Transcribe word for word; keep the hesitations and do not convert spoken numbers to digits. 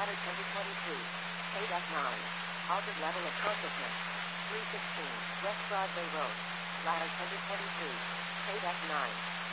ladder twenty twenty-two. eight F nine. Albert level of consciousness. three sixteen. West Broadway Road. Ladder twenty twenty-two. eight F nine.